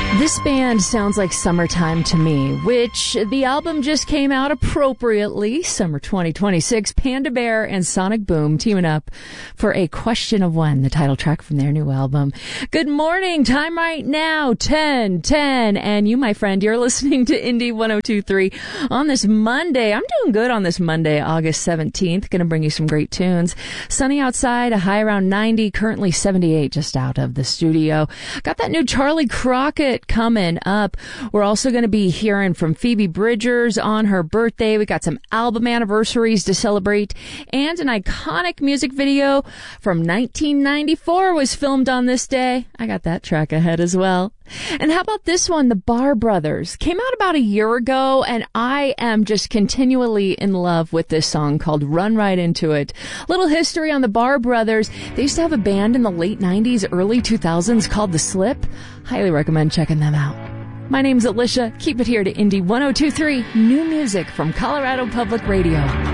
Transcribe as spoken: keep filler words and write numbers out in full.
This band sounds like summertime to me, which the album just came out appropriately. Summer twenty twenty-six, Panda Bear and Sonic Boom teaming up for A Question of When, the title track from their new album. Good morning. Time right now, ten ten. And you, my friend, you're listening to Indie one oh two point three on this Monday. I'm doing good on this Monday, August seventeenth. Going to bring you some great tunes. Sunny outside, a high around ninety, currently seventy-eight just out of the studio. Got that new Charlie Crockett coming up. We're also going to be hearing from Phoebe Bridgers on her birthday. We got some album anniversaries to celebrate, and an iconic music video from nineteen ninety-four was filmed on this day. I got that track ahead as well. And how about this one? The Barr Brothers came out about a year ago, and I am just continually in love with this song called Run Right Into It. Little history on the Barr Brothers. They used to have a band in the late nineties, early two thousands called The Slip. Highly recommend checking them out. My name's Alicia. Keep it here to Indie one oh two point three, new music from Colorado Public Radio.